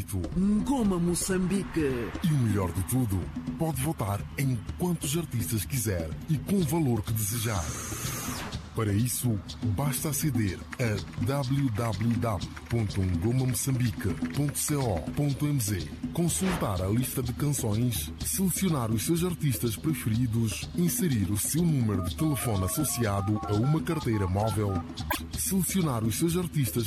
favorito. Ngoma Moçambique. E o melhor de tudo, pode votar em quantos artistas quiser e com o valor que desejar. Para isso, basta aceder a www.ngomamoçambique.co.mz, consultar a lista de canções, selecionar os seus artistas preferidos, inserir o seu número de telefone associado a uma carteira móvel, selecionar os seus artistas